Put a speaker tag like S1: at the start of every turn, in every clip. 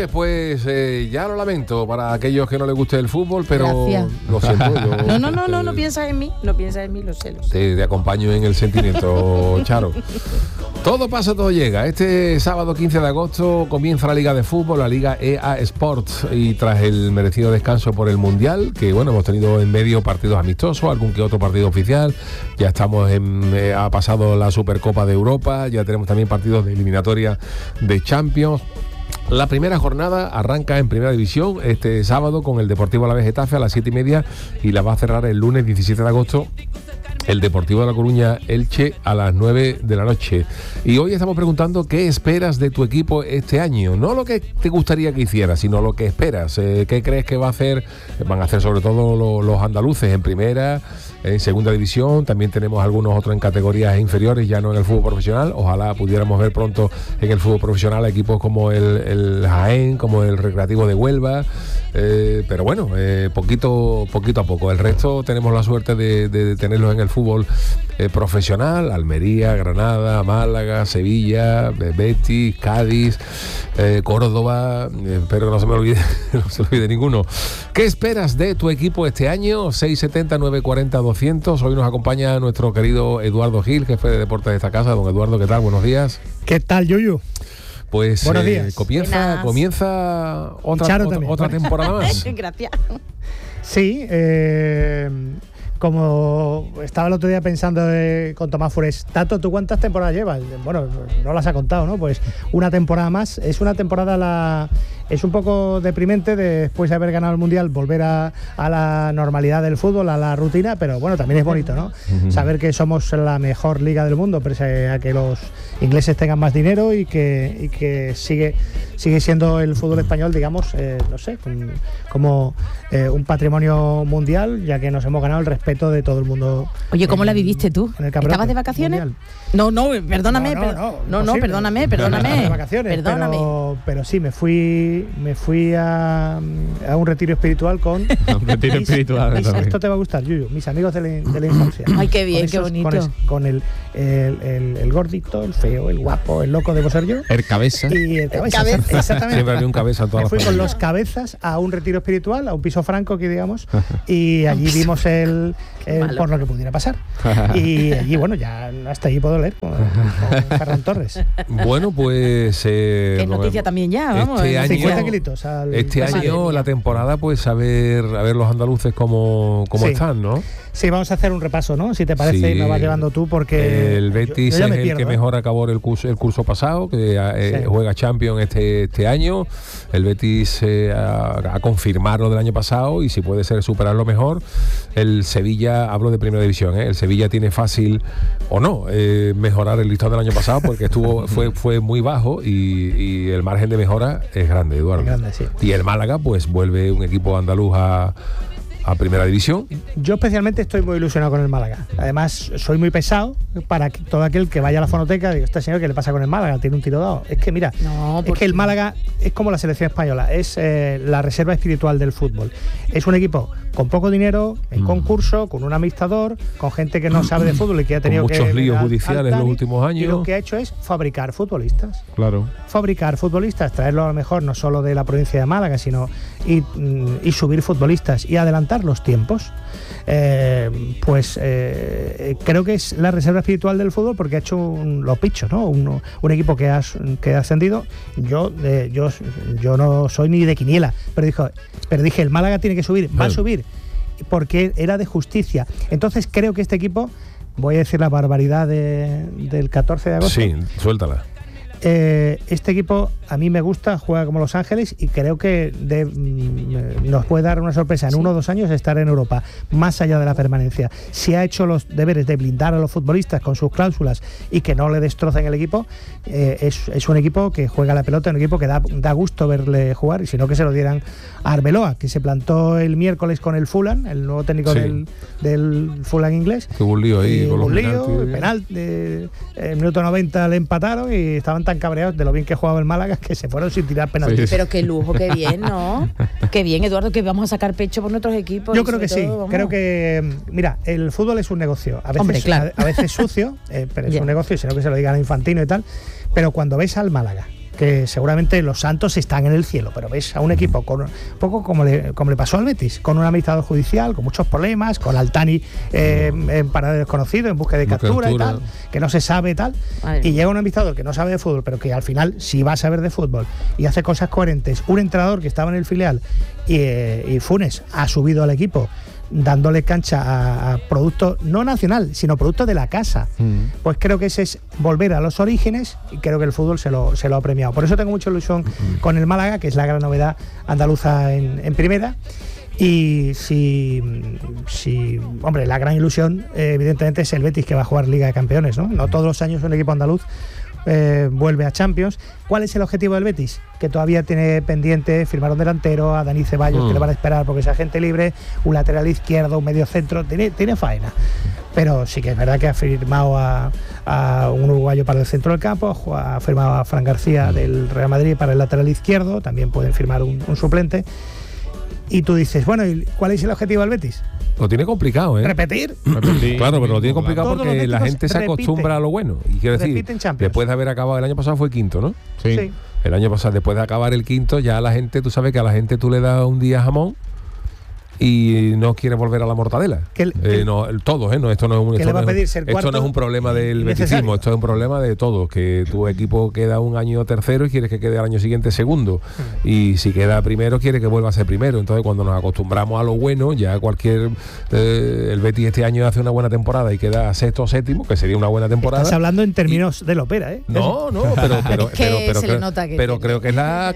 S1: Oye, pues ya lo lamento para aquellos que no les guste el fútbol, pero
S2: gracias.
S1: Lo siento. Yo,
S2: No piensas en mí, lo sé.
S1: Te acompaño en el sentimiento, Charo. Todo pasa, todo llega. Este sábado 15 de agosto comienza la Liga de Fútbol, la Liga EA Sports, y tras el merecido descanso por el Mundial, que bueno, hemos tenido en medio partidos amistosos, algún que otro partido oficial, ya estamos ha pasado la Supercopa de Europa, ya tenemos también partidos de eliminatoria de Champions. La primera jornada arranca en Primera División este sábado con el Deportivo Alavés Getafe a las 7:30 y la va a cerrar el lunes 17 de agosto el Deportivo de La Coruña Elche a las 9 de la noche. Y hoy estamos preguntando qué esperas de tu equipo este año. No lo que te gustaría que hiciera, sino lo que esperas. ¿Qué crees que van a hacer sobre todo los andaluces en primera, en segunda división? También tenemos algunos otros en categorías inferiores, ya no en el fútbol profesional. Ojalá pudiéramos ver pronto en el fútbol profesional equipos como el Jaén, como el Recreativo de Huelva. Pero bueno, poquito a poco. El resto tenemos la suerte de tenerlos en el fútbol profesional: Almería, Granada, Málaga, Sevilla, Betis, Cádiz, Córdoba. Espero que no se me olvide ninguno. ¿Qué esperas de tu equipo este año? 670 940 200. Hoy nos acompaña nuestro querido Eduardo Gil, jefe de deportes de esta casa. Don Eduardo, ¿qué tal? Buenos días.
S3: ¿Qué tal, Yuyu?
S1: Pues
S3: buenos días.
S1: Comienza otra temporada más.
S2: Gracias.
S3: Sí, como estaba el otro día pensando con Tomás Fures, Tato, ¿tú cuántas temporadas llevas? Bueno, no las ha contado, ¿no? Pues una temporada más. Es una temporada, es un poco deprimente después de haber ganado el Mundial, volver a la normalidad del fútbol, a la rutina, pero bueno, también es bonito, ¿no? Uh-huh. Saber que somos la mejor liga del mundo, pese a que los ingleses tengan más dinero y que sigue siendo el fútbol español, digamos, no sé, como un patrimonio mundial, ya que nos hemos ganado el respeto de todo el mundo.
S2: Oye, ¿cómo la viviste tú? ¿Estabas de vacaciones?
S3: Mundial.
S2: No, perdóname. Perdóname.
S3: De vacaciones,
S2: perdóname.
S3: Pero sí, me fui a un retiro espiritual con
S4: un retiro espiritual.
S3: Esto te va a gustar, Yuyu, mis amigos de la infancia.
S2: Ay, qué bien, qué bonito.
S3: Con el gordito, el feo, el guapo, el loco, debo ser yo.
S4: El cabeza.
S3: Y el cabeza. Exactamente.
S1: Siempre había un cabeza en todas las
S3: familias. Fui con los cabezas a un retiro espiritual, a un piso franco, que digamos, y allí vimos por lo que pudiera pasar. Y allí, bueno, ya hasta ahí puedo leer con Ferran Torres.
S1: Bueno, pues
S2: qué noticia también ya, vamos.
S1: Este año,
S3: 50 kilitos
S1: este año la temporada, pues a ver los andaluces cómo están, ¿no?
S3: Sí, vamos a hacer un repaso, ¿no? Si te parece, me vas llevando tú, porque
S1: el Betis
S3: yo
S1: es el que mejor acabó el curso pasado, que juega Champions este año. El Betis ha confirmado lo del año pasado y si puede ser superarlo mejor. El Sevilla, hablo de Primera División, el Sevilla tiene fácil o no mejorar el listón del año pasado, porque fue muy bajo y el margen de mejora es grande, Eduardo.
S3: Es grande, sí.
S1: Y el Málaga pues vuelve un equipo andaluz a Primera División.
S3: Yo especialmente estoy muy ilusionado con el Málaga. Además, soy muy pesado para todo aquel que vaya a la fonoteca y diga, este señor, ¿qué le pasa con el Málaga? Tiene un tiro dado. Es que mira, es que el Málaga es como la selección española, es la reserva espiritual del fútbol. Es un equipo con poco dinero, en concurso, con un amistador, con gente que no sabe de fútbol y que ha tenido
S1: muchos líos judiciales en los últimos años.
S3: Y lo que ha hecho es fabricar futbolistas.
S1: Claro.
S3: Fabricar futbolistas, traerlo a lo mejor no solo de la provincia de Málaga, sino y subir futbolistas y adelantar los tiempos. Creo que es la reserva espiritual del fútbol, porque ha hecho los pichos, ¿no? Un equipo que ha ascendido. Yo no soy ni de quiniela, pero dije, el Málaga tiene que subir, va a subir, porque era de justicia. Entonces creo que este equipo, voy a decir la barbaridad del 14 de agosto.
S1: Sí, suéltala.
S3: Este equipo a mí me gusta, juega como Los Ángeles y creo que nos puede dar una sorpresa en 1 o 2 años estar en Europa, más allá de la permanencia. Si ha hecho los deberes de blindar a los futbolistas con sus cláusulas y que no le destrocen el equipo, es un equipo que juega la pelota, un equipo que da gusto verle jugar, y si no, que se lo dieran a Arbeloa, que se plantó el miércoles con el Fulham, el nuevo técnico del Fulham inglés.
S1: Tuvo un lío ahí con los
S3: penaltis. En minuto 90 le empataron y estaban tan cabreados de lo bien que jugaba el Málaga que se fueron sin tirar penaltis.
S2: Sí. Pero qué lujo, qué bien, ¿no? Qué bien, Eduardo, que vamos a sacar pecho por nuestros equipos.
S3: Yo creo que sí, creo que, mira, el fútbol es un negocio, a veces sucio, pero es un negocio, sino que se lo digan a Infantino y tal, pero cuando ves al Málaga que seguramente los santos están en el cielo, pero ves a un equipo con un poco como le pasó al Betis, con un administrador judicial, con muchos problemas, con Altani en paradero desconocido, en busca de captura y tal, que no se sabe tal, y llega un administrador que no sabe de fútbol, pero que al final sí va a saber de fútbol y hace cosas coherentes. Un entrenador que estaba en el filial y Funes ha subido al equipo dándole cancha a producto no nacional, sino producto de la casa. Pues creo que ese es volver a los orígenes y creo que el fútbol se lo ha premiado. Por eso tengo mucha ilusión con el Málaga, que es la gran novedad andaluza en primera. Y hombre, la gran ilusión evidentemente es el Betis, que va a jugar Liga de Campeones, ¿no? No todos los años un equipo andaluz vuelve a Champions. ¿Cuál es el objetivo del Betis? Que todavía tiene pendiente firmar un delantero, a Dani Ceballos, que le van a esperar porque es agente libre, un lateral izquierdo, un medio centro, tiene faena. Pero sí que es verdad que ha firmado a un uruguayo para el centro del campo, ha firmado a Fran García del Real Madrid para el lateral izquierdo, también pueden firmar un suplente. Y tú dices, bueno, ¿y cuál es el objetivo del Betis?
S1: Lo tiene complicado, ¿eh?
S3: ¿Repetir?
S1: Claro, pero lo tiene complicado porque la gente se acostumbra a lo bueno. Y quiero decir, después de haber acabado, el año pasado fue quinto, ¿no?
S3: Sí.
S1: El año pasado, después de acabar el quinto, ya la gente, tú sabes que a la gente tú le das un día jamón y no quiere volver a la mortadela. No, todos, ¿eh? Esto no es un problema del betisismo, esto es un problema de todos, que tu equipo queda un año tercero y quieres que quede al año siguiente segundo, y si queda primero quiere que vuelva a ser primero. Entonces cuando nos acostumbramos a lo bueno, ya el Betis este año hace una buena temporada y queda sexto o séptimo, que sería una buena temporada.
S3: Estás hablando en términos de la ópera, ¿eh?
S1: No, pero creo que es la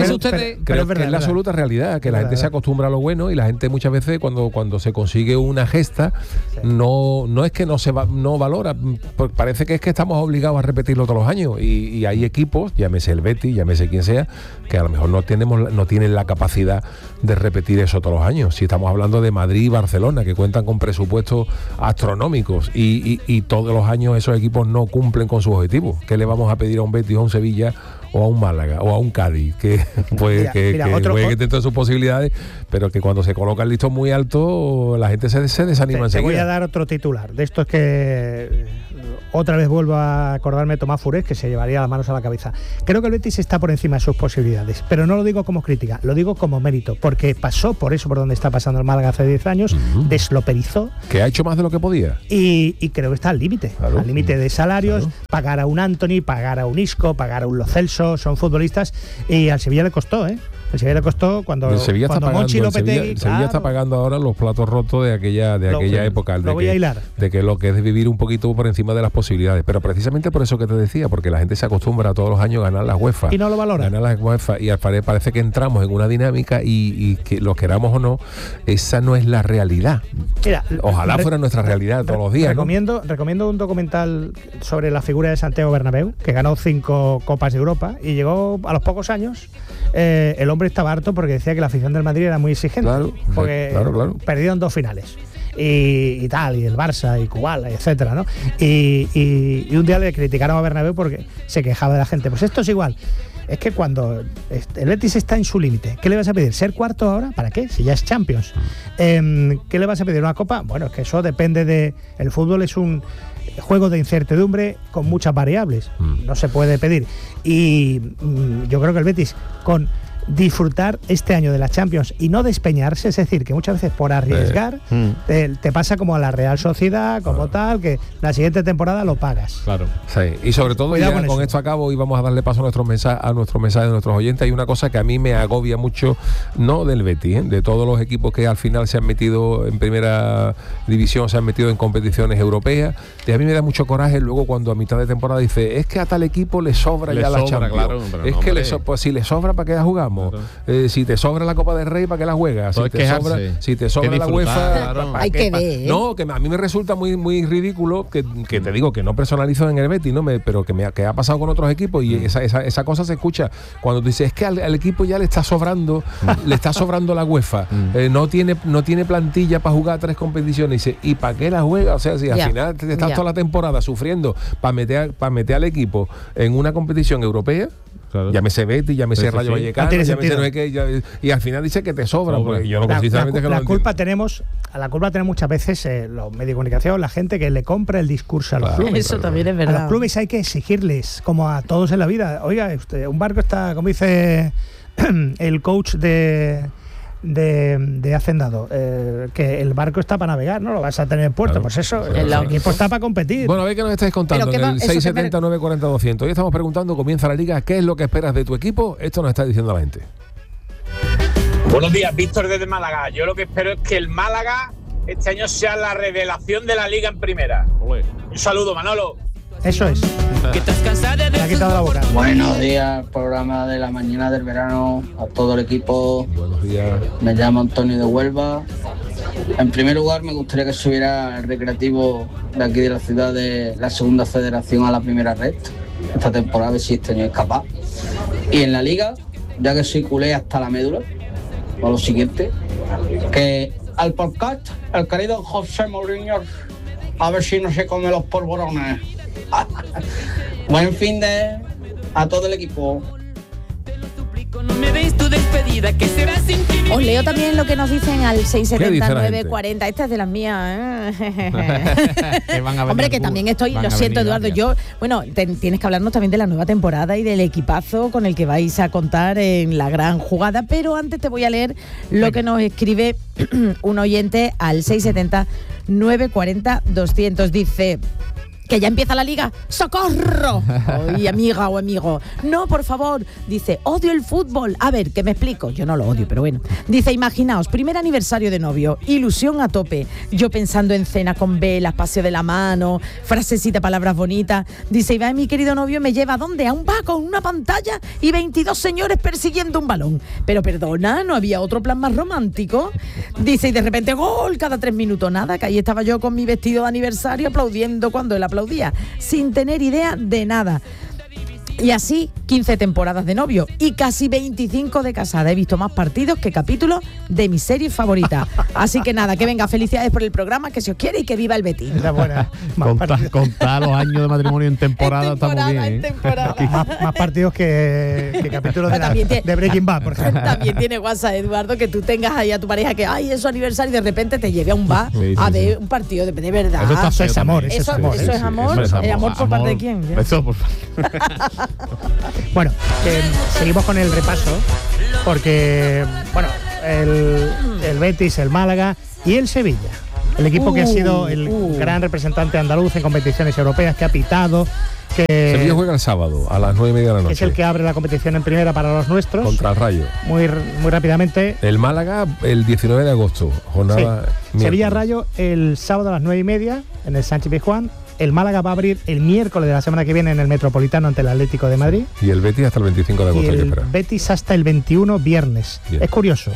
S1: absoluta realidad, que la gente se acostumbra a lo bueno y la gente muchas veces cuando se consigue una gesta no es que no valora, parece que es que estamos obligados a repetirlo todos los años, y hay equipos, llámese el Betis, llámese quien sea, que a lo mejor no tienen la capacidad de repetir eso todos los años. Si estamos hablando de Madrid y Barcelona, que cuentan con presupuestos astronómicos y todos los años esos equipos no cumplen con sus objetivos, ¿qué le vamos a pedir a un Betis o a un Sevilla o a un Málaga o a un Cádiz que juegue dentro de sus posibilidades, pero que cuando se coloca el listón muy alto la gente se desanima enseguida?
S3: Te voy a dar otro titular de esto, es que otra vez vuelvo a acordarme de Tomás Furés, que se llevaría las manos a la cabeza. Creo que el Betis está por encima de sus posibilidades, pero no lo digo como crítica, lo digo como mérito, porque pasó por donde está pasando el Málaga hace 10 años, desloperizó.
S1: Que ha hecho más de lo que podía.
S3: Y creo que está al límite, al límite de salarios, pagar a un Antony, pagar a un Isco, pagar a un Lo Celso, son futbolistas, y al Sevilla le costó, ¿eh? El Sevilla le costó cuando Monchi Lopetegui...
S1: El Sevilla está pagando ahora los platos rotos de aquella época. De que lo que es vivir un poquito por encima de las posibilidades. Pero precisamente por eso que te decía, porque la gente se acostumbra a todos los años a ganar las UEFA.
S3: Y no lo valora.
S1: Ganar las UEFA, y parece que entramos en una dinámica y que lo queramos o no, esa no es la realidad. Mira, ojalá fuera nuestra realidad todos los días.
S3: Recomiendo un documental sobre la figura de Santiago Bernabéu, que ganó 5 Copas de Europa y llegó a los pocos años. El hombre estaba harto porque decía que la afición del Madrid era muy exigente, porque perdieron 2 finales y tal, y el Barça y Kubala, etcétera, ¿no? Y un día le criticaron a Bernabéu porque se quejaba de la gente. Pues esto es igual. Es que cuando el Betis está en su límite, ¿qué le vas a pedir? ¿Ser cuarto ahora? ¿Para qué? Si ya es Champions. ¿Qué le vas a pedir? ¿Una copa? Bueno, es que eso depende de... El fútbol es un juego de incertidumbre con muchas variables. No se puede pedir. Y yo creo que el Betis, con disfrutar este año de la Champions y no despeñarse, es decir, que muchas veces por arriesgar te pasa como a la Real Sociedad, como tal, que la siguiente temporada lo pagas.
S1: Claro. Sí. Y sobre todo, ya con esto acabo y vamos a darle paso a nuestros mensajes de nuestros oyentes. Hay una cosa que a mí me agobia mucho, no del Betis, de todos los equipos que al final se han metido en primera división, se han metido en competiciones europeas, y a mí me da mucho coraje luego cuando a mitad de temporada dice, es que a tal equipo le sobra ya la Champions. Claro, es que pues si le sobra, ¿para qué la jugamos? Si te sobra la Copa del Rey, ¿para qué la juegas? Si te sobra la UEFA,
S2: hay que ver.
S1: No, que a mí me resulta muy, muy ridículo, que te digo que no personalizo en el Betis, pero que ha pasado con otros equipos, y esa cosa se escucha cuando tú dices, es que al equipo ya le está sobrando la UEFA, no tiene plantilla para jugar 3 competiciones, y ¿para qué la juega? O sea, si al final te estás toda la temporada sufriendo para meter al equipo en una competición europea,
S4: Claro.
S1: Llámese Betis, llámese
S4: Sí,
S1: Rayo
S4: sí.
S1: Vallecano,
S3: No tiene
S1: llámese
S3: sentido.
S1: no sé qué, y al final dice que te sobra, porque yo no sinceramente que no
S3: la
S1: lo
S3: culpa
S1: entiendo.
S3: tenemos muchas veces los medios de comunicación, la gente que le compra el discurso a los
S1: Claro.
S3: clubes.
S2: Eso también es
S3: A
S2: verdad.
S3: los clubes hay que exigirles, como a todos en la vida. Oiga, usted, un barco está, como dice el coach de Hacendado, que el barco está para navegar, no lo vas a tener en puerto.
S1: Claro.
S3: Pues eso,
S1: Claro.
S3: el equipo está para competir.
S1: Bueno, a ver qué nos estáis contando
S2: Pero
S1: en
S2: que
S1: el
S2: eso
S1: 670 940 200. Hoy estamos preguntando, comienza la liga, ¿qué es lo que esperas de tu equipo? Esto nos está diciendo la gente.
S5: Buenos días, Víctor desde Málaga. Yo lo que espero es que el Málaga este año sea la revelación de la liga en primera.
S4: Olé.
S5: Un saludo, Manolo.
S3: Eso es. Me ha quitado la boca.
S6: Buenos días, programa de la mañana del verano, a todo el equipo.
S1: Buenos días.
S6: Me llamo Antonio de Huelva. En primer lugar, me gustaría que subiera el recreativo de aquí de la ciudad de la segunda federación a la primera red. Esta temporada, a ver si este año es capaz. Y en la liga, ya que soy culé hasta la médula, o lo siguiente, que al podcast, el querido José Mourinho, a ver si no se come los polvorones. Buen fin de a todo el equipo.
S2: Os leo también lo que nos dicen al
S1: ¿Qué dice la
S2: 67940. Esta es de las mías.
S4: Que van a venir
S2: Hombre, que
S4: algunos.
S2: también estoy,
S4: Van
S2: lo
S4: a
S2: siento,
S4: venir
S2: Eduardo.
S4: varias.
S2: Yo, bueno, tienes que hablarnos también de la nueva temporada y del equipazo con el que vais a contar en la gran jugada. Pero antes te voy a leer lo que nos escribe un oyente al 670 940 200. Dice: que ya empieza la liga. ¡Socorro! Oye, amiga o amigo. No, por favor. Dice, odio el fútbol. A ver, que me explico. Yo no lo odio, pero bueno. Dice, imaginaos, primer aniversario de novio, ilusión a tope. Yo pensando en cena con velas, paseo de la mano, frasecita, palabras bonitas. Dice, y va mi querido novio, me lleva ¿a dónde? A un bar con una pantalla y 22 señores persiguiendo un balón. Pero perdona, ¿no había otro plan más romántico? Dice, y de repente, gol cada 3 minutos. Nada, que ahí estaba yo con mi vestido de aniversario aplaudiendo cuando él aplaudía, sin tener idea de nada. Y así 15 temporadas de novio y casi 25 de casada. He visto más partidos que capítulos de mi serie favorita. Así que nada, que venga, felicidades por el programa, que se os quiere y que viva el Betis.
S3: Esa es buena. Más
S4: Contar los años de matrimonio en temporada, está muy bien.
S2: En temporada.
S3: más partidos que capítulos de,
S2: También tiene-
S3: de Breaking Bad, por ejemplo.
S2: También tiene WhatsApp, Eduardo, que tú tengas ahí a tu pareja que, ay, es su aniversario y de repente te lleve a un bar
S4: Sí,
S2: a
S4: sí,
S2: ver
S4: sí.
S2: un partido de verdad.
S4: Eso está
S3: Eso es
S4: feo
S3: amor,
S4: también.
S3: eso es
S2: Eso-
S3: amor.
S2: eso es amor.
S4: eso es
S2: ¿Amor por parte de quién? Ya.
S4: Eso por
S3: Bueno, seguimos con el repaso, porque, bueno, el Betis, el Málaga y el Sevilla. El equipo que ha sido el gran representante andaluz en competiciones europeas, que ha pitado,
S1: Sevilla juega el sábado a las 9:30 de la
S3: que
S1: noche.
S3: es el que abre la competición en primera para los nuestros.
S1: Contra el Rayo.
S3: Muy rápidamente.
S1: El Málaga el 19 de agosto. Jornada.
S3: Sí. Sevilla-Rayo el sábado a las 9:30 en el Sánchez Pizjuán. El Málaga va a abrir el miércoles de la semana que viene en el Metropolitano ante el Atlético de Madrid.
S1: Y el Betis hasta el 25 de
S3: Y
S1: agosto hay que
S3: el
S1: esperar.
S3: Betis hasta el 21 viernes.
S1: Bien.
S3: Es curioso.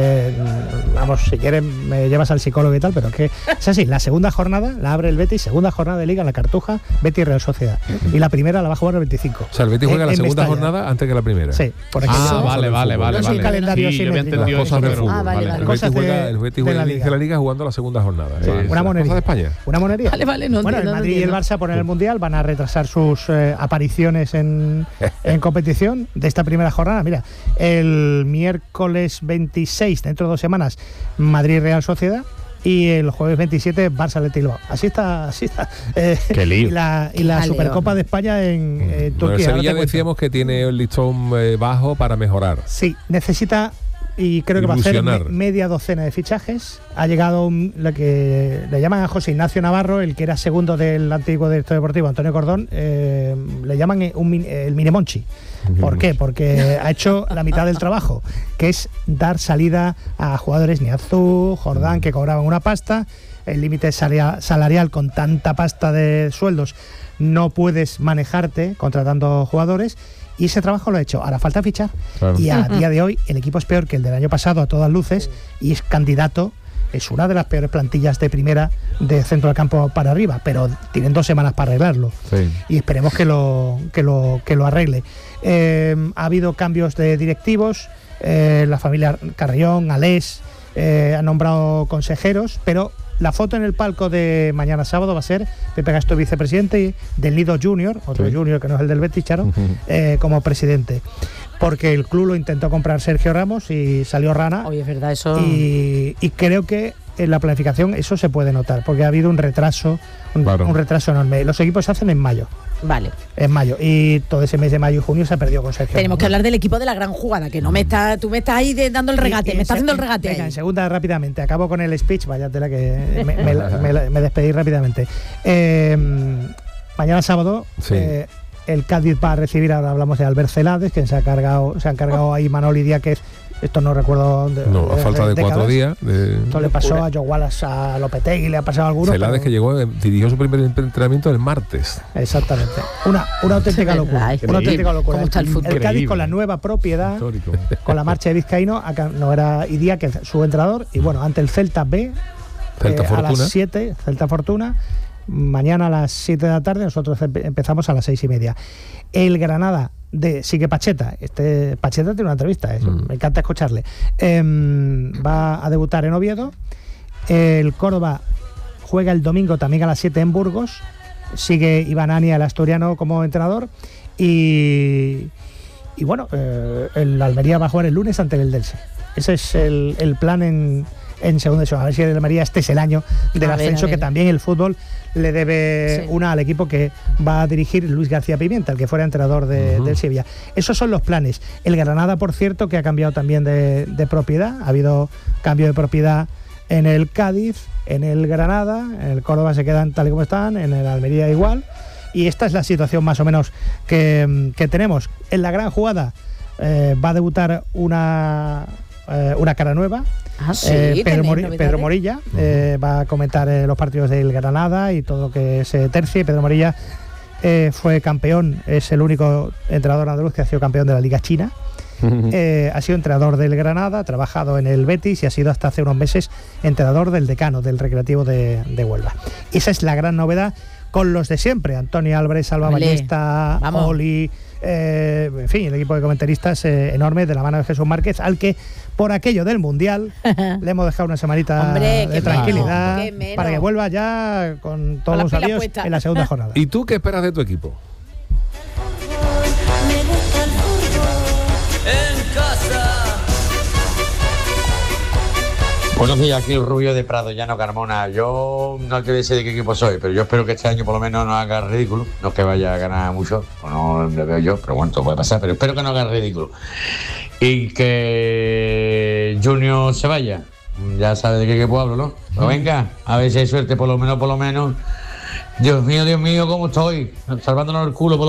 S3: Vamos, si quieres me llevas al psicólogo y tal, pero es que es así. La segunda jornada la abre el Betis, segunda jornada de Liga, la Cartuja, Betis Real Sociedad. Y la primera la va a jugar el 25.
S1: O sea, el Betis juega la
S3: En
S1: segunda
S3: Mestalla.
S1: jornada antes que la primera.
S3: Sí, por aquí.
S4: Ah, vale.
S3: No es un calendario
S4: Sí, yo había
S3: simétrico.
S4: entendido
S1: Las cosas
S4: eso,
S1: del
S4: pero-
S1: fútbol.
S2: Ah, vale, vale.
S1: El
S3: Cosas
S1: Betis juega,
S3: de-
S1: el Betis
S3: de
S1: juega
S3: la
S1: el inicio de la liga jugando la segunda jornada.
S3: Sí,
S1: Es
S3: una
S1: la
S3: monería.
S1: cosa de España.
S3: Una monería.
S2: Vale, no
S3: Bueno, el
S2: entiendo, no
S3: Madrid y el
S2: entiendo.
S3: Barça por el Mundial van a retrasar sus apariciones en competición de esta primera jornada. Mira, el miércoles 26, dentro de 2 semanas, Madrid Real Sociedad. Y el jueves 27, Barça Athletic Bilbao. Así está.
S4: Qué lío.
S3: Y la
S2: jaleo.
S3: Supercopa de España en
S1: Bueno, el
S3: Turquía. Ahora
S1: Sevilla
S3: te cuento.
S1: decíamos que tiene el listón bajo para mejorar.
S3: Sí, necesita, y creo que va a hacer
S1: Ilusionar.
S3: media docena de fichajes. Ha llegado lo que le llaman a José Ignacio Navarro, el que era segundo del antiguo director deportivo Antonio Cordón, le llaman el Minemonchi. ¿Por qué? Porque ha hecho la mitad del trabajo, que es dar salida a jugadores Niazú, Jordán, que cobraban una pasta. El límite salarial con tanta pasta de sueldos no puedes manejarte contratando jugadores. Y ese trabajo lo ha hecho. Ahora falta fichar.
S4: Claro.
S3: Y a día de hoy el equipo es peor que el del año pasado a todas luces y es candidato. Es una de las peores plantillas de primera de centro del campo para arriba, pero tienen 2 semanas para arreglarlo.
S4: Sí.
S3: Y esperemos que lo arregle. Ha habido cambios de directivos, la familia Carrión, Alés, han nombrado consejeros, pero la foto en el palco de mañana sábado va a ser Pepe Gastó, vicepresidente, del Nido Junior, otro Junior que no es el del Betis, Charo, como presidente. Porque el club lo intentó comprar Sergio Ramos y salió rana.
S2: Oye, es verdad, eso.
S3: Y creo que en la planificación eso se puede notar, porque ha habido un retraso, un retraso enorme. Los equipos se hacen en mayo.
S2: Vale.
S3: En mayo. Y todo ese mes de mayo y junio se ha perdido con Sergio.
S2: Tenemos que hablar del equipo de la gran jugada, que no me está, tú me estás ahí dando el regate, me estás haciendo el regate.
S3: Venga, en segunda rápidamente. Acabo con el speech, vaya tela que me despedí rápidamente. Mañana sábado. Sí. El Cádiz va a recibir, ahora hablamos de Albert Celades, que se han cargado ahí Manoli Díaz, esto no recuerdo dónde.
S1: No, a falta de 4 días.
S3: Esto le pasó a Joe Wallace, a Lopetegui, le ha pasado a alguno.
S1: Celades, que dirigió su primer entrenamiento el martes.
S3: Exactamente. Una auténtica locura. Una auténtica locura.
S2: ¿Cómo está el fútbol?
S3: El Cádiz con la nueva propiedad, histórico, con la marcha de Vizcaíno, no era Idia, que es su entrenador, y bueno, ante el Celta B, a las 7, Celta Fortuna. Mañana a las 7 de la tarde, nosotros empezamos a las 6:30. El Granada sigue Pacheta. Pacheta tiene una entrevista, me encanta escucharle. Va a debutar en Oviedo. El Córdoba juega el domingo también a las 7 en Burgos. Sigue Iván Ania, el asturiano, como entrenador. Y bueno, el Almería va a jugar el lunes ante el Delce. Ese es el plan en segunda división. A ver si el Almería este es el año del ascenso, que también el fútbol le debe una al equipo que va a dirigir Luis García Pimienta, el que fuera entrenador del Sevilla. Esos son los planes. El Granada, por cierto, que ha cambiado también de propiedad. Ha habido cambio de propiedad en el Cádiz, en el Granada, en el Córdoba se quedan tal y como están, en el Almería igual. Y esta es la situación más o menos que tenemos. En la gran jugada va a debutar una cara nueva. Pedro Morilla va a comentar los partidos del Granada y todo lo que se tercie. Pedro Morilla fue campeón, es el único entrenador andaluz que ha sido campeón de la Liga China. Ha sido entrenador del Granada, ha trabajado en el Betis y ha sido hasta hace unos meses entrenador del Decano, del Recreativo de Huelva. Esa es la gran novedad, con los de siempre: Antonio Álvarez, Alba Ballesta, Oli, en fin, el equipo de comentaristas enorme, de la mano de Jesús Márquez, al que por aquello del Mundial le hemos dejado una semanita de tranquilidad para que vuelva ya con todos los avíos en la segunda jornada.
S1: ¿Y tú qué esperas de tu equipo?
S7: Buenos días, aquí el Rubio de Prado, Llano Carmona. Yo no quiero decir de qué equipo soy, pero yo espero que este año por lo menos no haga ridículo. No es que vaya a ganar mucho, o no le veo yo, pero bueno, todo puede pasar, pero espero que no haga ridículo. Y que Junior se vaya. Ya sabe de qué equipo hablo, ¿no? Pero venga, a ver si hay suerte, por lo menos. Dios mío, cómo estoy. Salvándonos el culo por